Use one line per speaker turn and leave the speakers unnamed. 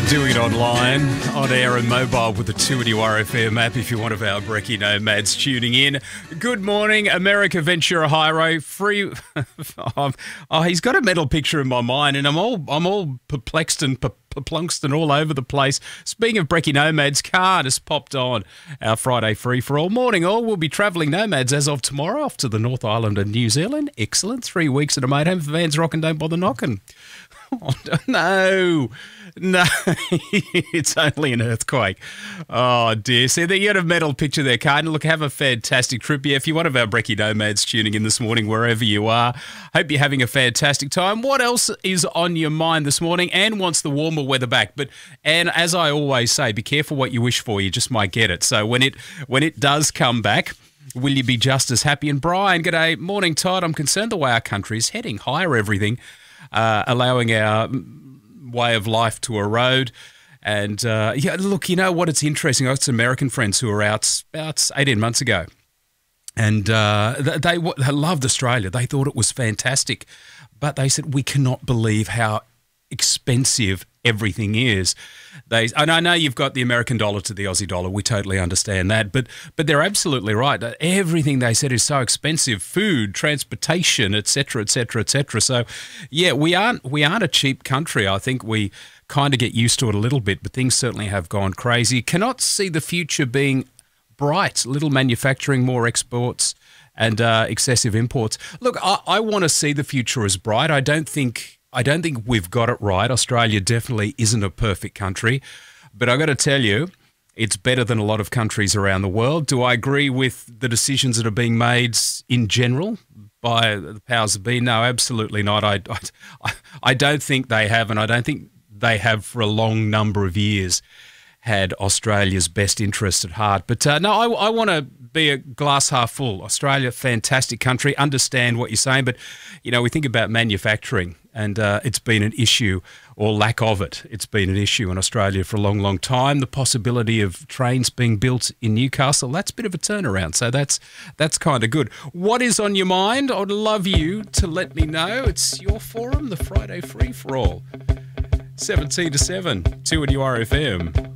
Doing it online, on air and mobile with the 2RFM app if you're one of our Brekkie nomads tuning in. Good morning, America Ventura Highway. Free. He's got a metal picture in my mind, and I'm all perplexed and perplexed and all over the place. Speaking of Brekkie nomads, car just popped on our Friday free for all. Morning all, we'll be travelling nomads as of tomorrow off to the North Island of New Zealand. Excellent, 3 weeks at a mate home. If Vans rocking, don't bother knocking. Oh, no, it's only an earthquake. Oh, dear. See, you got a metal picture there, Carden. Look, have a fantastic trip. Yeah, if you're one of our Brekkie nomads tuning in this morning, wherever you are, hope you're having a fantastic time. What else is on your mind this morning? Anne wants the warmer weather back. But, Anne, as I always say, be careful what you wish for. You just might get it. So when it does come back, will you be just as happy? And Brian, g'day. Morning, Todd. I'm concerned the way our country is heading. Higher everything. Allowing our way of life to erode. And, look, you know what? It's interesting. I got some American friends who were out about 18 months ago. And they loved Australia. They thought it was fantastic. But they said, we cannot believe how expensive everything is. And I know you've got the American dollar to the Aussie dollar. We totally understand that. But they're absolutely right. Everything they said is so expensive. Food, transportation, et cetera, et cetera, et cetera. So, yeah, we aren't a cheap country. I think we kind of get used to it a little bit, but things certainly have gone crazy. Cannot see the future being bright. Little manufacturing, more exports, and excessive imports. Look, I want to see the future as bright. I don't think we've got it right. Australia definitely isn't a perfect country. But I've got to tell you, it's better than a lot of countries around the world. Do I agree with the decisions that are being made in general by the powers that be? No, absolutely not. I don't think they have, and I don't think they have for a long number of years had Australia's best interest at heart. But no, I want to be a glass half full. Australia, fantastic country. Understand what you're saying, but you know, we think about manufacturing, and it's been an issue, or lack of it. It's been an issue in Australia for a long, long time. The possibility of trains being built in Newcastle, that's a bit of a turnaround. So that's kind of good. What is on your mind? I'd love you to let me know. It's your forum, the Friday Free for All. 17 to 7, 2RFM.